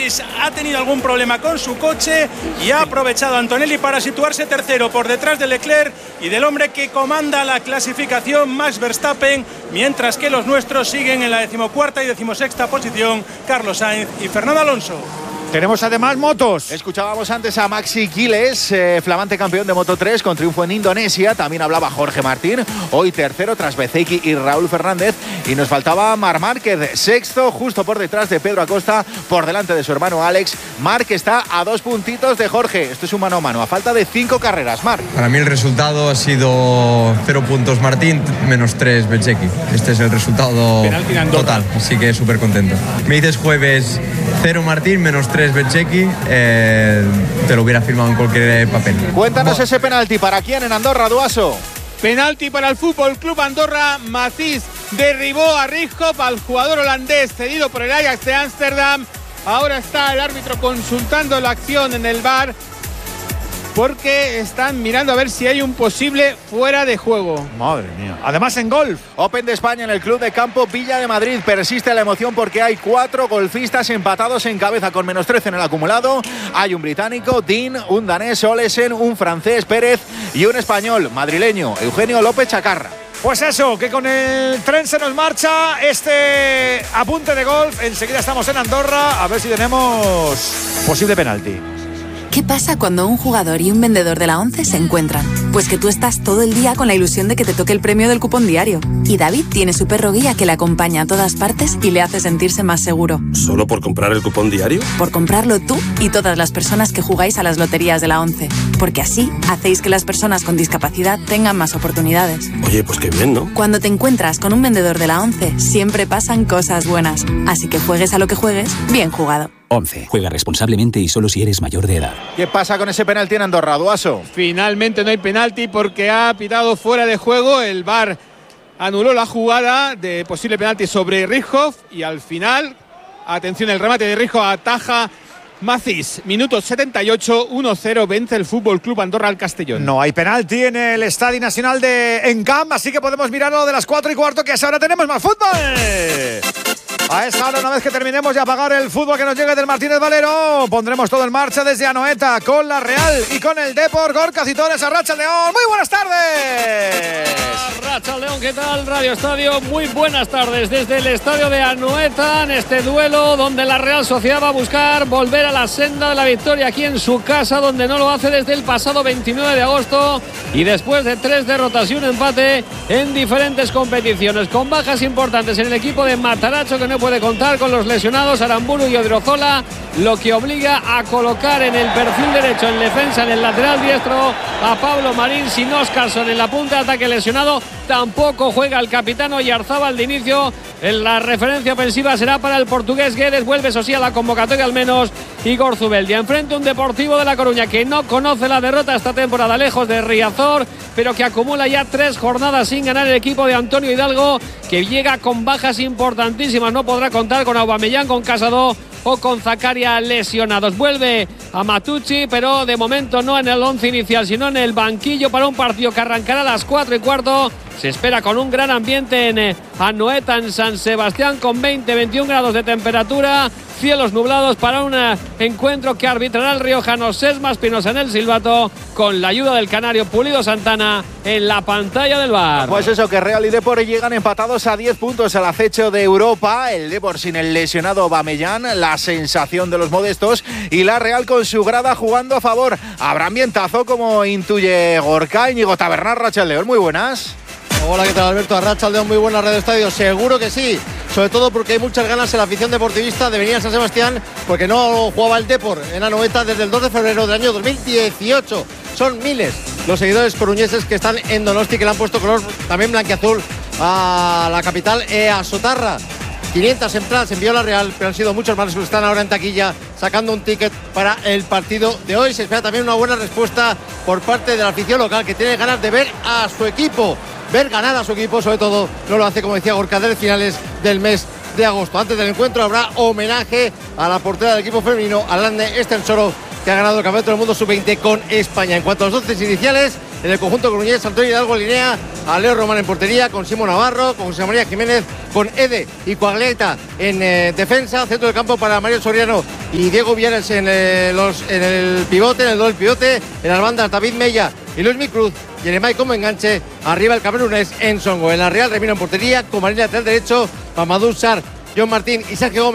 Paris ha tenido algún problema con su coche y ha aprovechado Antonelli para situarse tercero por detrás de Leclerc y del hombre que comanda la clasificación, Max Verstappen, mientras que los nuestros siguen en la 14ª y 16ª posición, Carlos Sainz y Fernando Alonso. Tenemos además motos. Escuchábamos antes a Maxi Quiles, flamante campeón de Moto3 con triunfo en Indonesia. También hablaba Jorge Martín, hoy tercero tras Bezzecchi y Raúl Fernández. Y nos faltaba Marc Márquez, sexto, justo por detrás de Pedro Acosta, por delante de su hermano Alex. Marc está a 2 puntitos de Jorge. Esto es un mano a mano, a falta de 5 carreras. Marc. Para mí el resultado ha sido 0 puntos Martín, menos 3 Bezzecchi. Este es el resultado total, así que súper contento. Me dices jueves 0 Martín, menos 3 Bezzecchi, te lo hubiera firmado en cualquier papel. Cuéntanos ese penalti, ¿para quién en Andorra, Duaso? Penalti para el Fútbol Club Andorra. Matthijs derribó a Rijkaard, al jugador holandés cedido por el Ajax de Ámsterdam. Ahora está el árbitro consultando la acción en el VAR, porque están mirando a ver si hay un posible fuera de juego. Madre mía. Además en golf. Open de España en el Club de Campo Villa de Madrid. Persiste la emoción porque hay 4 golfistas empatados en cabeza con menos 13 en el acumulado. Hay un británico, Dean, un danés, Olesen, un francés, Pérez, y un español, madrileño, Eugenio López Chacarra. Pues eso, que con el tren se nos marcha este apunte de golf. Enseguida estamos en Andorra, a ver si tenemos posible penalti. ¿Qué pasa cuando un jugador y un vendedor de la ONCE se encuentran? Pues que tú estás todo el día con la ilusión de que te toque el premio del cupón diario. Y David tiene su perro guía que le acompaña a todas partes y le hace sentirse más seguro. ¿Solo por comprar el cupón diario? Por comprarlo tú y todas las personas que jugáis a las loterías de la ONCE. Porque así hacéis que las personas con discapacidad tengan más oportunidades. Oye, pues qué bien, ¿no? Cuando te encuentras con un vendedor de la ONCE, siempre pasan cosas buenas. Así que juegues a lo que juegues, bien jugado. 11. Juega responsablemente y solo si eres mayor de edad. ¿Qué pasa con ese penalti en Andorra, Duaso? Finalmente no hay penalti porque ha pitado fuera de juego. El VAR anuló la jugada de posible penalti sobre Rijkaard y al final, atención, el remate de Rijkaard ataja Matthijs. Minuto 78, 1-0, vence el Fútbol Club Andorra al Castellón. No hay penalti en el Estadio Nacional de Encamp, así que podemos mirarlo de las 4:15, que a esa hora tenemos más fútbol. A esa hora, una vez que terminemos de apagar el fútbol que nos llegue del Martínez Valero, pondremos todo en marcha desde Anoeta con la Real y con el Depor. Gorka Citores, Arratsaldeon. Muy buenas tardes. Arratsaldeon, ¿qué tal? Radio Estadio, muy buenas tardes desde el estadio de Anoeta, en este duelo donde la Real Sociedad va a buscar volver a la senda de la victoria aquí en su casa, donde no lo hace desde el pasado 29 de agosto y después de 3 derrotas y un empate en diferentes competiciones, con bajas importantes en el equipo de Matarazzo, que no puede contar con los lesionados Aramburu y Odriozola, lo que obliga a colocar en el perfil derecho en defensa, en el lateral diestro, a Pablo Marín, sin Óscarson en la punta de ataque lesionado. Tampoco juega el capitán Oyarzábal de inicio. En la referencia ofensiva será para el portugués Guedes. Vuelve, eso sí, a la convocatoria al menos Igor Zubeldia. Enfrente un Deportivo de La Coruña que no conoce la derrota esta temporada, lejos de Riazor, pero que acumula ya 3 jornadas sin ganar el equipo de Antonio Hidalgo, que llega con bajas importantísimas. No podrá contar con Aubameyang, con Casado o con Zakaria lesionados. Vuelve a Matucci, pero de momento no en el 11 inicial, sino en el banquillo para un partido que arrancará a las 4:15. Se espera con un gran ambiente en Anoeta, en San Sebastián, con 20-21 grados de temperatura, cielos nublados, para un encuentro que arbitrará el riojano Sesma Espinosa en el silbato, con la ayuda del canario Pulido Santana en la pantalla del VAR. Pues eso, que Real y Depor llegan empatados a 10 puntos al acecho de Europa. El Depor sin el lesionado Aubameyang, la sensación de los modestos, y la Real con su grada jugando a favor. Habrá ambientazo, como intuye Gorka. Íñigo Tabernar, Arratsaldeon, muy buenas. Hola, ¿qué tal, Alberto? Arratsaldeon, muy buena Radio Estadio. Seguro que sí, sobre todo porque hay muchas ganas en la afición deportivista de venir a San Sebastián, porque no jugaba el Depor en Anoeta desde el 2 de febrero del año 2018. Son miles los seguidores coruñeses que están en Donosti, que le han puesto color también blanquiazul a la capital, a Sotarra. 500 entradas envió la Real, pero han sido muchos más los que están ahora en taquilla sacando un ticket para el partido de hoy. Se espera también una buena respuesta por parte de la afición local, que tiene ganas de ver a su equipo, ver ganar a su equipo, sobre todo no lo hace, como decía Gorka, desde finales del mes de agosto. Antes del encuentro habrá homenaje a la portera del equipo femenino, Alande Estensoro, que ha ganado el Campeonato del Mundo Sub-20 con España. En cuanto a los 11 iniciales, en el conjunto coruñés. Antonio Hidalgo alinea a Leo Román en portería, con Simón Navarro, con José María Jiménez, con Ede y Coagleta en defensa. Centro del campo para Mario Soriano y Diego Villares en el pivote, en el doble pivote. En las bandas David Mella y Luis Micruz. Yeremay como enganche. Arriba el camerunés Ensongo. En la Real Remiro en portería, con Marina lateral derecho, Mamadou Sarr, John Martín y Sergio Gómez